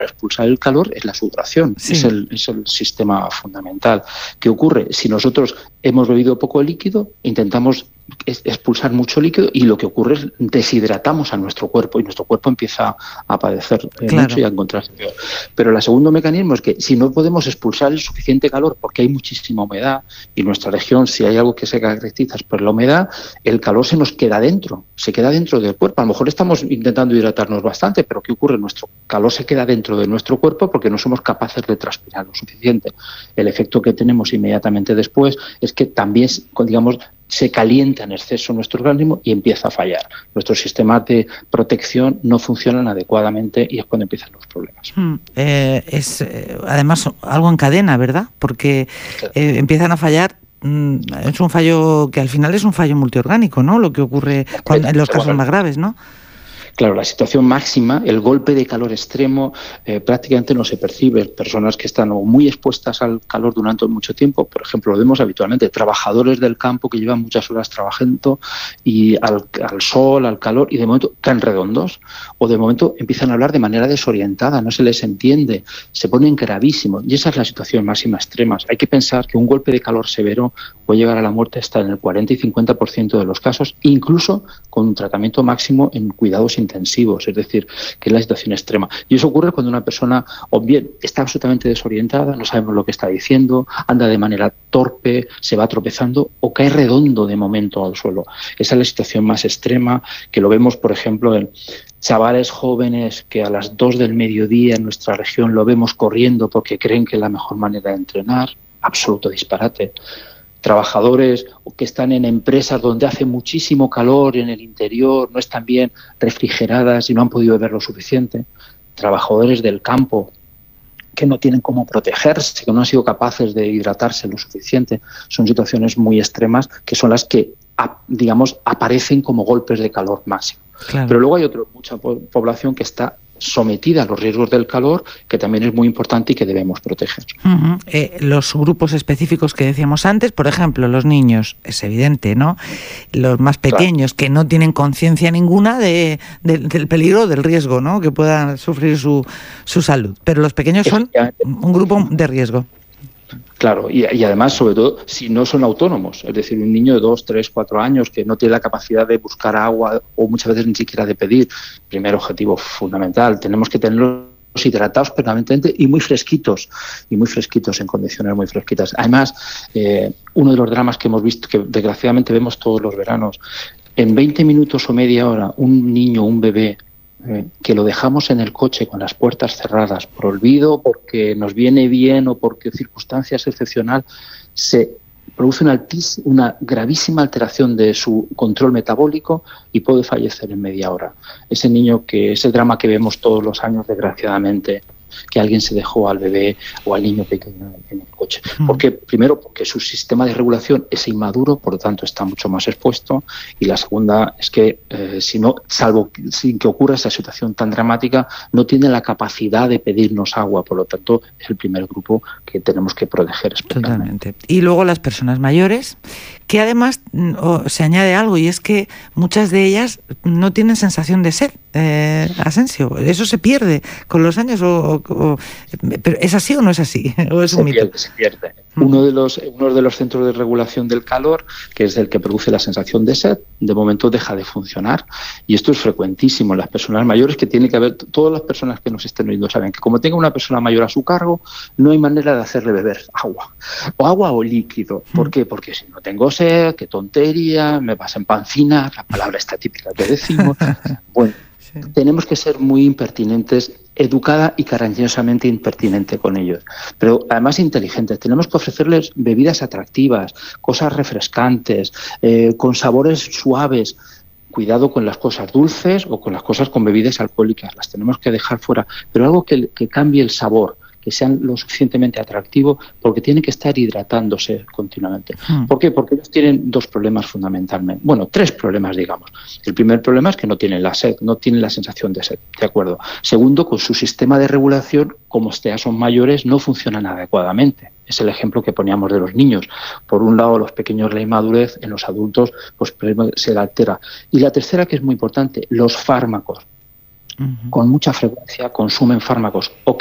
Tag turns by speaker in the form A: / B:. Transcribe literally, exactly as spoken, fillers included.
A: expulsar el calor es la sudoración, sí. es, el, es el sistema fundamental. ¿Qué ocurre? Si nosotros hemos bebido poco líquido, intentamos expulsar mucho líquido y lo que ocurre es deshidratamos a nuestro cuerpo y nuestro cuerpo empieza a padecer eh, claro. mucho y a encontrarse peor. Pero el segundo mecanismo es que si no podemos expulsar el suficiente calor porque hay muchísima humedad y nuestra región, si hay algo que se caracteriza es por la humedad, el calor se nos queda dentro, se queda dentro del cuerpo. A lo mejor estamos intentando hidratarnos bastante, pero ¿qué ocurre? Nuestro calor se queda dentro de nuestro cuerpo porque no somos capaces de transpirar lo suficiente. El efecto que tenemos inmediatamente después es que también, digamos, se calienta en exceso nuestro organismo y empieza a fallar. Nuestros sistemas de protección no funcionan adecuadamente y es cuando empiezan los problemas.
B: Hmm. Eh, es eh, además algo en cadena, ¿verdad? Porque eh, empiezan a fallar. Mm, es un fallo que al final es un fallo multiorgánico, ¿no? Lo que ocurre cuando, en los casos más graves, ¿no?
A: Claro, la situación máxima, el golpe de calor extremo, eh, prácticamente no se percibe. Personas que están muy expuestas al calor durante mucho tiempo, por ejemplo, lo vemos habitualmente, trabajadores del campo que llevan muchas horas trabajando y al, al sol, al calor, y de momento caen redondos, o de momento empiezan a hablar de manera desorientada, no se les entiende, se ponen gravísimos, y esa es la situación máxima extrema. Hay que pensar que un golpe de calor severo puede llegar a la muerte hasta en el cuarenta y cincuenta por ciento de los casos, incluso con un tratamiento máximo en cuidados intensivos, es decir, que es la situación extrema. Y eso ocurre cuando una persona o bien está absolutamente desorientada, no sabemos lo que está diciendo, anda de manera torpe, se va tropezando o cae redondo de momento al suelo. Esa es la situación más extrema, que lo vemos, por ejemplo, en chavales jóvenes que a las dos del mediodía en nuestra región lo vemos corriendo porque creen que es la mejor manera de entrenar. Absoluto disparate. Trabajadores que están en empresas donde hace muchísimo calor en el interior, no están bien refrigeradas y no han podido beber lo suficiente. Trabajadores del campo que no tienen cómo protegerse, que no han sido capaces de hidratarse lo suficiente. Son situaciones muy extremas que son las que, digamos, aparecen como golpes de calor máximo. Claro. Pero luego hay otra mucha población que está sometida a los riesgos del calor, que también es muy importante y que debemos proteger.
B: Uh-huh. Eh, los grupos específicos que decíamos antes, por ejemplo, los niños, es evidente, ¿no? Los más pequeños, claro, que no tienen conciencia ninguna de, de, del peligro, del riesgo, ¿no? Que puedan sufrir su, su salud. Pero los pequeños son un grupo de riesgo.
A: Claro, y, y además, sobre todo, si no son autónomos, es decir, un niño de dos, tres, cuatro años que no tiene la capacidad de buscar agua o muchas veces ni siquiera de pedir, primer objetivo fundamental, tenemos que tenerlos hidratados permanentemente y muy fresquitos, y muy fresquitos en condiciones muy fresquitas. Además, eh, uno de los dramas que hemos visto, que desgraciadamente vemos todos los veranos, en veinte minutos o media hora, un niño, un bebé, Eh, que lo dejamos en el coche con las puertas cerradas por olvido, porque nos viene bien o porque circunstancias excepcionales, se produce una, altis, una gravísima alteración de su control metabólico y puede fallecer en media hora. Ese niño, que ese drama que vemos todos los años, desgraciadamente, que alguien se dejó al bebé o al niño pequeño en el coche. ¿Por qué? Primero, porque su sistema de regulación es inmaduro, por lo tanto está mucho más expuesto, y la segunda es que, eh, si no, salvo sin que ocurra esa situación tan dramática, no tiene la capacidad de pedirnos agua, por lo tanto es el primer grupo que tenemos que proteger especialmente.
B: Totalmente. Y luego las personas mayores, que además oh, se añade algo, y es que muchas de ellas no tienen sensación de sed, eh, Asensio, eso se pierde con los años, o, o, ¿pero es así o no es así? ¿O es un
A: se
B: mito?
A: Pierde, se pierde. Uno de los uno de los centros de regulación del calor, que es el que produce la sensación de sed, de momento deja de funcionar, y esto es frecuentísimo en las personas mayores, que tiene que haber, todas las personas que nos estén oyendo saben que como tenga una persona mayor a su cargo, no hay manera de hacerle beber agua, o agua o líquido. ¿Por qué? Porque si no tengo sed, qué tontería, me vas a empancinar, la palabra está típica que decimos. Bueno, sí. Tenemos que ser muy impertinentes, educada y cariñosamente impertinente con ellos, pero además inteligentes. Tenemos que ofrecerles bebidas atractivas, cosas refrescantes, eh, con sabores suaves. Cuidado con las cosas dulces o con las cosas con bebidas alcohólicas, las tenemos que dejar fuera, pero algo que, que cambie el sabor, que sean lo suficientemente atractivos, porque tienen que estar hidratándose continuamente. Mm. ¿Por qué? Porque ellos tienen dos problemas fundamentalmente. Bueno, tres problemas, digamos. El primer problema es que no tienen la sed, no tienen la sensación de sed, ¿de acuerdo? Segundo, con su sistema de regulación, como ya son mayores, no funcionan adecuadamente. Es el ejemplo que poníamos de los niños. Por un lado, los pequeños la inmadurez, en los adultos pues se altera. Y la tercera, que es muy importante, los fármacos. uh-huh. con mucha frecuencia consumen fármacos o